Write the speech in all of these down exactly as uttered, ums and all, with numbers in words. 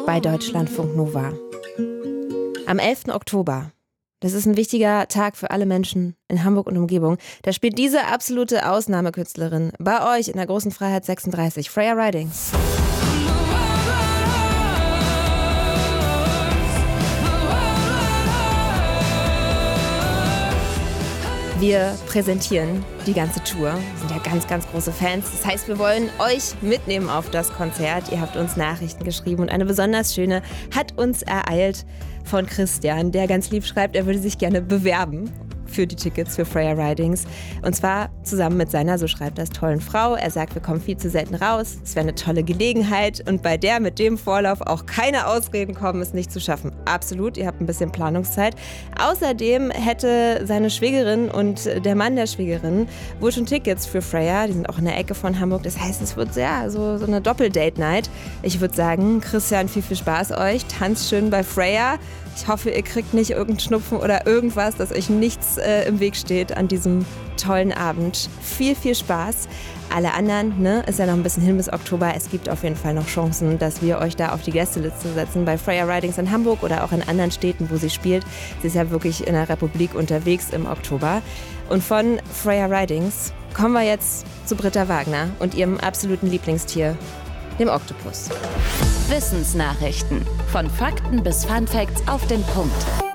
bei Deutschlandfunk Nova. Am elften Oktober, das ist ein wichtiger Tag für alle Menschen in Hamburg und Umgebung, da spielt diese absolute Ausnahmekünstlerin bei euch in der Großen Freiheit sechsunddreißig, Freya Ridings. Wir präsentieren die ganze Tour. Wir sind ja ganz, ganz große Fans. Das heißt, wir wollen euch mitnehmen auf das Konzert. Ihr habt uns Nachrichten geschrieben und eine besonders schöne hat uns ereilt von Christian, der ganz lieb schreibt, er würde sich gerne bewerben für die Tickets für Freya Ridings. Und zwar zusammen mit seiner, so schreibt das, tollen Frau. Er sagt, wir kommen viel zu selten raus. Es wäre eine tolle Gelegenheit. Und bei der mit dem Vorlauf auch keine Ausreden kommen, es nicht zu schaffen. Absolut, ihr habt ein bisschen Planungszeit. Außerdem hätte seine Schwägerin und der Mann der Schwägerin wohl schon Tickets für Freya. Die sind auch in der Ecke von Hamburg. Das heißt, es wird ja so, so eine Doppel-Date-Night. Ich würde sagen, Christian, viel, viel Spaß euch. Tanzt schön bei Freya. Ich hoffe, ihr kriegt nicht irgendeinen Schnupfen oder irgendwas, dass euch nichts äh, im Weg steht an diesem tollen Abend. Viel, viel Spaß. Alle anderen, ne, ist ja noch ein bisschen hin bis Oktober. Es gibt auf jeden Fall noch Chancen, dass wir euch da auf die Gästeliste setzen. Bei Freya Ridings in Hamburg oder auch in anderen Städten, wo sie spielt. Sie ist ja wirklich in der Republik unterwegs im Oktober. Und von Freya Ridings kommen wir jetzt zu Britta Wagner und ihrem absoluten Lieblingstier, dem Oktopus. Wissensnachrichten. Von Fakten bis Funfacts auf den Punkt.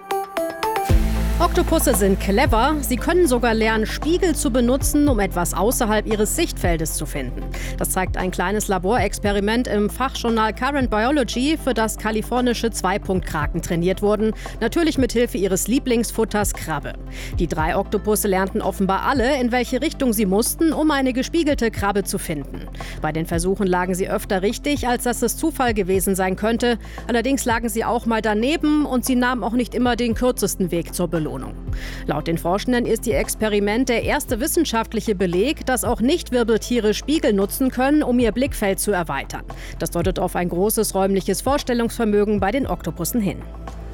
Oktopusse sind clever. Sie können sogar lernen, Spiegel zu benutzen, um etwas außerhalb ihres Sichtfeldes zu finden. Das zeigt ein kleines Laborexperiment im Fachjournal Current Biology, für das kalifornische Zweipunktkraken trainiert wurden. Natürlich mit Hilfe ihres Lieblingsfutters Krabbe. Die drei Oktopusse lernten offenbar alle, in welche Richtung sie mussten, um eine gespiegelte Krabbe zu finden. Bei den Versuchen lagen sie öfter richtig, als dass es Zufall gewesen sein könnte. Allerdings lagen sie auch mal daneben und sie nahmen auch nicht immer den kürzesten Weg zur Belohnung. Laut den Forschenden ist ihr Experiment der erste wissenschaftliche Beleg, dass auch Nichtwirbeltiere Spiegel nutzen können, um ihr Blickfeld zu erweitern. Das deutet auf ein großes räumliches Vorstellungsvermögen bei den Oktopussen hin.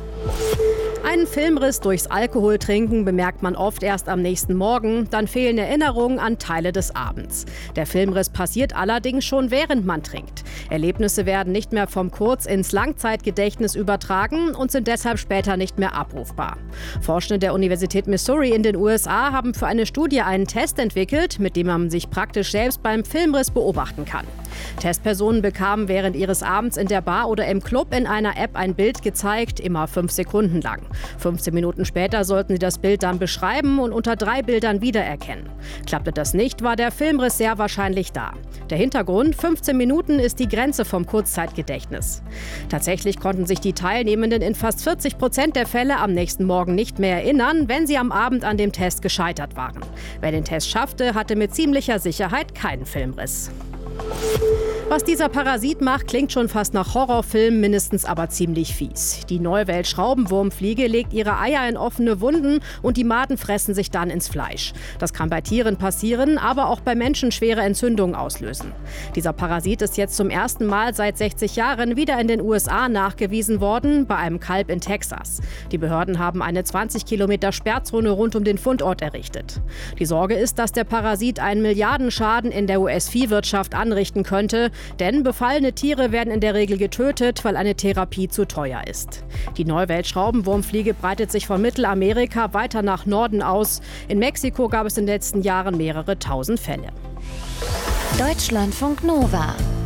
Einen Filmriss durchs Alkoholtrinken bemerkt man oft erst am nächsten Morgen, dann fehlen Erinnerungen an Teile des Abends. Der Filmriss passiert allerdings schon, während man trinkt. Erlebnisse werden nicht mehr vom Kurz- ins Langzeitgedächtnis übertragen und sind deshalb später nicht mehr abrufbar. Forschende der Universität Missouri in den U S A haben für eine Studie einen Test entwickelt, mit dem man sich praktisch selbst beim Filmriss beobachten kann. Testpersonen bekamen während ihres Abends in der Bar oder im Club in einer App ein Bild gezeigt, immer fünf Sekunden lang. fünfzehn Minuten später sollten sie das Bild dann beschreiben und unter drei Bildern wiedererkennen. Klappte das nicht, war der Filmriss sehr wahrscheinlich da. Der Hintergrund: fünfzehn Minuten ist die Grenze vom Kurzzeitgedächtnis. Tatsächlich konnten sich die Teilnehmenden in fast vierzig Prozent der Fälle am nächsten Morgen nicht mehr erinnern, wenn sie am Abend an dem Test gescheitert waren. Wer den Test schaffte, hatte mit ziemlicher Sicherheit keinen Filmriss. Was dieser Parasit macht, klingt schon fast nach Horrorfilm, mindestens aber ziemlich fies. Die Neuwelt-Schraubenwurmfliege legt ihre Eier in offene Wunden und die Maden fressen sich dann ins Fleisch. Das kann bei Tieren passieren, aber auch bei Menschen schwere Entzündungen auslösen. Dieser Parasit ist jetzt zum ersten Mal seit sechzig Jahren wieder in den U S A nachgewiesen worden, bei einem Kalb in Texas. Die Behörden haben eine zwanzig Kilometer Sperrzone rund um den Fundort errichtet. Die Sorge ist, dass der Parasit einen Milliardenschaden in der U S-Viehwirtschaft anrichten könnte. Denn befallene Tiere werden in der Regel getötet, weil eine Therapie zu teuer ist. Die Neuwelt-Schraubenwurmfliege breitet sich von Mittelamerika weiter nach Norden aus. In Mexiko gab es in den letzten Jahren mehrere tausend Fälle. Deutschlandfunk Nova.